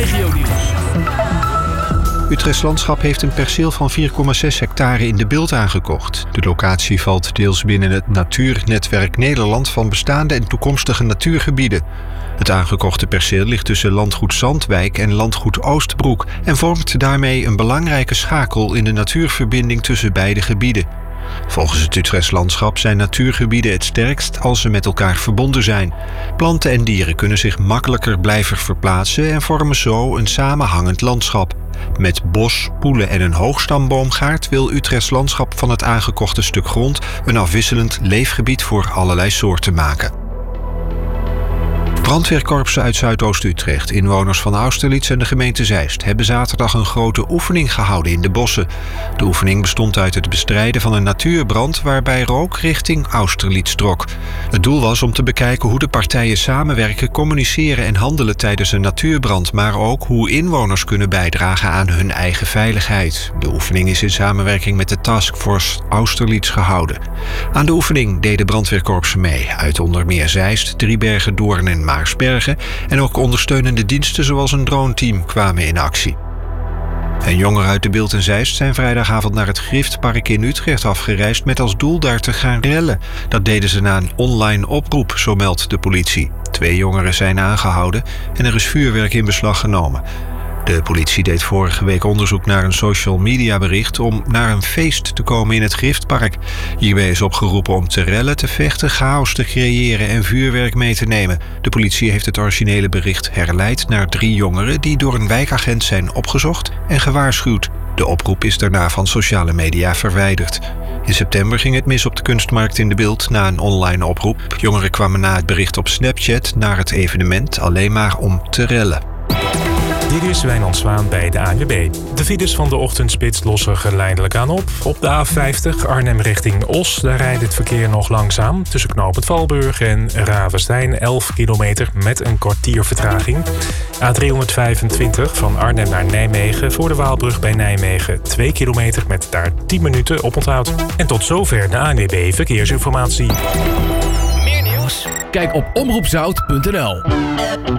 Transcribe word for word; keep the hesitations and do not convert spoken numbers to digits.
Regio-nieuws. Utrechts Landschap heeft een perceel van vier komma zes hectare in De Bilt aangekocht. De locatie valt deels binnen het Natuurnetwerk Nederland van bestaande en toekomstige natuurgebieden. Het aangekochte perceel ligt tussen landgoed Zandwijk en landgoed Oostbroek en vormt daarmee een belangrijke schakel in de natuurverbinding tussen beide gebieden. Volgens het Utrechts Landschap zijn natuurgebieden het sterkst als ze met elkaar verbonden zijn. Planten en dieren kunnen zich makkelijker blijven verplaatsen en vormen zo een samenhangend landschap. Met bos, poelen en een hoogstamboomgaard wil Utrechts Landschap van het aangekochte stuk grond een afwisselend leefgebied voor allerlei soorten maken. Brandweerkorpsen uit Zuidoost-Utrecht, inwoners van Austerlitz en de gemeente Zeist hebben zaterdag een grote oefening gehouden in de bossen. De oefening bestond uit het bestrijden van een natuurbrand waarbij rook richting Austerlitz trok. Het doel was om te bekijken hoe de partijen samenwerken, communiceren en handelen tijdens een natuurbrand, maar ook hoe inwoners kunnen bijdragen aan hun eigen veiligheid. De oefening is in samenwerking met de Taskforce Austerlitz gehouden. Aan de oefening deden brandweerkorpsen mee uit onder meer Zeist, Driebergen, Doorn en Maarsbergen en ook ondersteunende diensten zoals een droneteam kwamen in actie. En jongeren uit De Bilt en Zeist zijn vrijdagavond naar het Griftpark in Utrecht afgereisd met als doel daar te gaan rellen. Dat deden ze na een online oproep, zo meldt de politie. Twee jongeren zijn aangehouden en er is vuurwerk in beslag genomen. De politie deed vorige week onderzoek naar een social media bericht om naar een feest te komen in het Griftpark. Hierbij is opgeroepen om te rellen, te vechten, chaos te creëren en vuurwerk mee te nemen. De politie heeft het originele bericht herleid naar drie jongeren die door een wijkagent zijn opgezocht en gewaarschuwd. De oproep is daarna van sociale media verwijderd. In september ging het mis op de kunstmarkt in De Bilt na een online oproep. Jongeren kwamen na het bericht op Snapchat naar het evenement alleen maar om te rellen. Dit is Wijnand Zwaan bij de A N W B. De files van de ochtendspits lossen geleidelijk aan op. Op de A vijftig Arnhem richting Os, daar rijdt het verkeer nog langzaam. Tussen knooppunt Valburg en Ravenstein, elf kilometer met een kwartier vertraging. A driehonderdvijfentwintig van Arnhem naar Nijmegen voor de Waalbrug bij Nijmegen, twee kilometer met daar tien minuten oponthoud. En tot zover de A N W B Verkeersinformatie. Meer nieuws? Kijk op omroep zout punt n l.